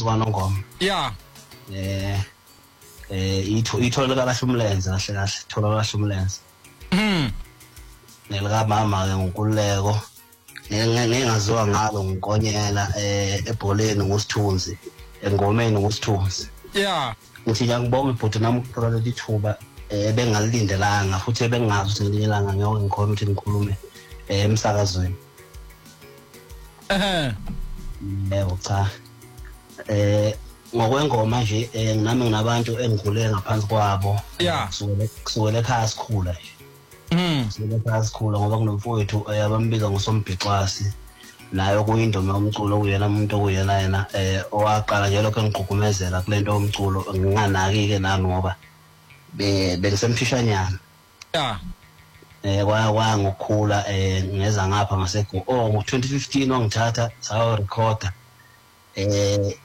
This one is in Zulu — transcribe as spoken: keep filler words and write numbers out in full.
ngaphansi kwaNongoma. Yeah. Eh eh itho ithola kahle umlenze kahle kahle ithola kahle umlenze. Mhm. Nelika mama ke ngokuleko. Nengaziwa ngalo ngikonyela eh ebholeni ngosithunzi, engomeni ngosithunzi. Yeah. Ngithi ngiyabonga ibhuti nami ukuthola leli thuba eh bengalilindelanga futhi bengazi ukuthi ngelingelanga ngeke ngikhona ukuthi ngikhulume eh emsakazweni. Eh. Yebo cha. Eh ngokwengoma nje eh nami nginabantu engikhule ngaphansi kwabo. Yeah. Kusukela kusukela ekhaya sikhula nje. Mhm. Kusukela ekhaya sikhula ngoba kunomfowethu abambiza ngoSombhixwasi. Nayo kuyindoma yomculo kuyena umuntu okuyena yena eh owaqala nje lokho engigqugqumezela kulento yomculo nginganaki ke nami ngoba be bengisemfishanyana. Yeah. Eh kwaya kwaya ngokukhula eh ngeza ngapha ngasego oh ngo twenty fifteen wangithatha sayo recorder eh